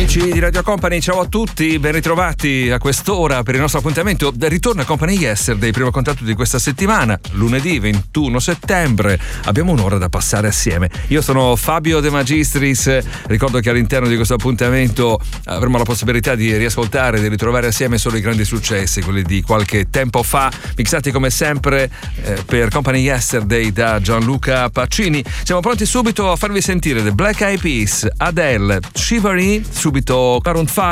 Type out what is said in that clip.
Amici di Radio Company, ciao a tutti, ben ritrovati a quest'ora per il nostro appuntamento. Ritorno a Company Yesterday, primo contatto di questa settimana, lunedì 21 settembre. Abbiamo un'ora da passare assieme. Io sono Fabio De Magistris, ricordo che all'interno di questo appuntamento avremo la possibilità di riascoltare, di ritrovare assieme solo i grandi successi, quelli di qualche tempo fa, mixati come sempre per Company Yesterday da Gianluca Pacini. Siamo pronti subito a farvi sentire The Black Eyed Peas, Adele, Shivery, subito Maroon 5,